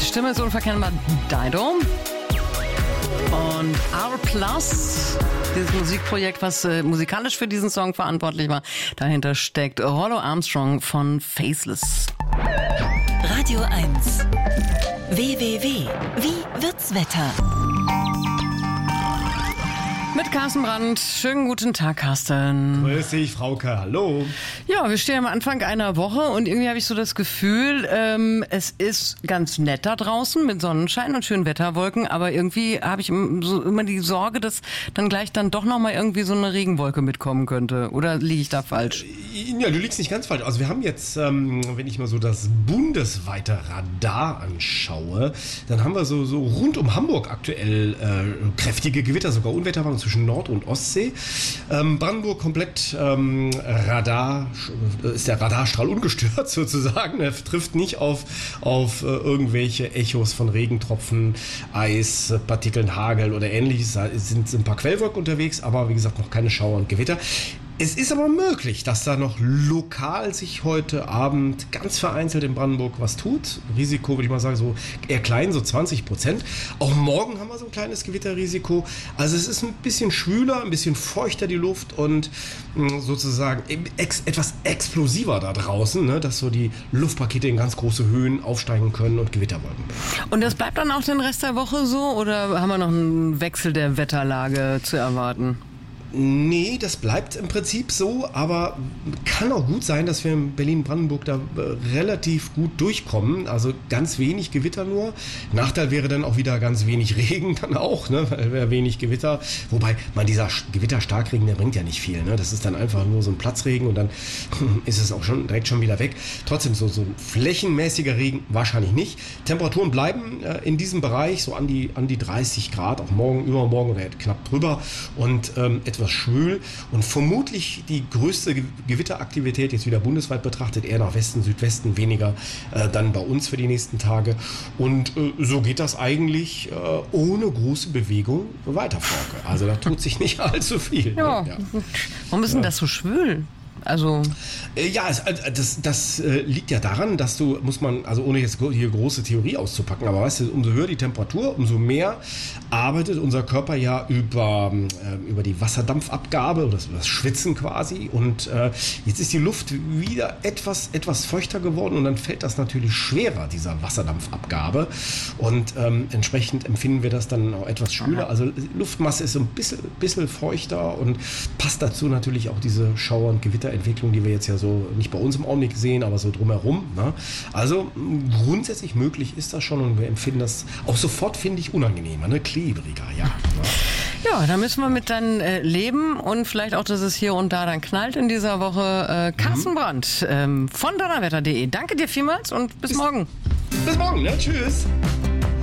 Stimme ist unverkennbar Dido. Und R+, dieses Musikprojekt, was musikalisch für diesen Song verantwortlich war, dahinter steckt Rollo Armstrong von Faceless. Radio 1. www. Wie wird's Wetter? Mit Carsten Brandt. Schönen guten Tag, Carsten. Grüß dich, Frauke. Hallo. Ja, wir stehen am Anfang einer Woche und irgendwie habe ich so das Gefühl, es ist ganz nett da draußen mit Sonnenschein und schönen Wetterwolken, aber irgendwie habe ich so immer die Sorge, dass dann gleich dann doch nochmal irgendwie so eine Regenwolke mitkommen könnte. Oder liege ich da falsch? Ja, du liegst nicht ganz falsch. Also wir haben jetzt, wenn ich mal so das bundesweite Radar anschaue, dann haben wir so rund um Hamburg aktuell kräftige Gewitter, sogar Unwetterwarnungen zwischen Nord- und Ostsee. Brandenburg komplett Radar, ist der Radarstrahl ungestört sozusagen. Er trifft nicht auf irgendwelche Echos von Regentropfen, Eis, Partikeln, Hagel oder ähnliches. Da sind ein paar Quellwolken unterwegs, aber wie gesagt noch keine Schauer und Gewitter. Es ist aber möglich, dass da noch lokal sich heute Abend ganz vereinzelt in Brandenburg was tut. Risiko, würde ich mal sagen, so eher klein, so 20%. Auch morgen haben wir so ein kleines Gewitterrisiko. Also es ist ein bisschen schwüler, ein bisschen feuchter die Luft und sozusagen etwas explosiver da draußen, ne, dass so die Luftpakete in ganz große Höhen aufsteigen können und Gewitterwolken. Und das bleibt dann auch den Rest der Woche so oder haben wir noch einen Wechsel der Wetterlage zu erwarten? Nee, das bleibt im Prinzip so, aber kann auch gut sein, dass wir in Berlin-Brandenburg da relativ gut durchkommen. Also ganz wenig Gewitter nur. Nachteil wäre dann auch wieder ganz wenig Regen dann auch, ne? Weil wir wenig Gewitter. Wobei dieser Gewitterstarkregen, der bringt ja nicht viel. Ne? Das ist dann einfach nur so ein Platzregen und dann ist es auch direkt schon wieder weg. Trotzdem so ein flächenmäßiger Regen wahrscheinlich nicht. Temperaturen bleiben in diesem Bereich so an die 30 Grad, auch morgen, übermorgen oder knapp drüber und etwas schwül und vermutlich die größte Gewitteraktivität jetzt wieder bundesweit betrachtet, eher nach Westen, Südwesten, weniger dann bei uns für die nächsten Tage. Und so geht das eigentlich ohne große Bewegung weiter, Frauke. Also da tut sich nicht allzu viel. Ja. Ne? Ja. Warum ist denn das so schwül? Also das liegt ja daran, dass also ohne jetzt hier große Theorie auszupacken, aber weißt du, umso höher die Temperatur, umso mehr arbeitet unser Körper ja über die Wasserdampfabgabe oder das Schwitzen quasi und jetzt ist die Luft wieder etwas feuchter geworden und dann fällt das natürlich schwerer, dieser Wasserdampfabgabe und entsprechend empfinden wir das dann auch etwas schwüler. Also die Luftmasse ist so ein bisschen feuchter und passt dazu natürlich auch diese Schauer- und Gewitterentwicklung, die wir jetzt ja so nicht bei uns im Augenblick sehen, aber so drumherum. Ne? Also grundsätzlich möglich ist das schon und wir empfinden das auch sofort, finde ich, unangenehmer, ne? Klebriger, ja. Ne? Ja, da müssen wir mit dann leben und vielleicht auch, dass es hier und da dann knallt in dieser Woche. Carsten Brandt von donnerwetter.de. Danke dir vielmals und bis morgen. Bis morgen, ne? Tschüss.